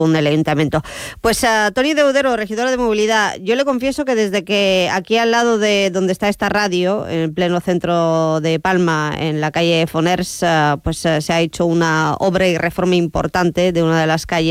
el ayuntamiento. Pues a Toni Deudero, regidora de movilidad, yo le confieso que desde que aquí al lado de donde está esta radio, en pleno centro de Palma, en la calle Foners, se ha hecho una obra y reforma importante de una de las calles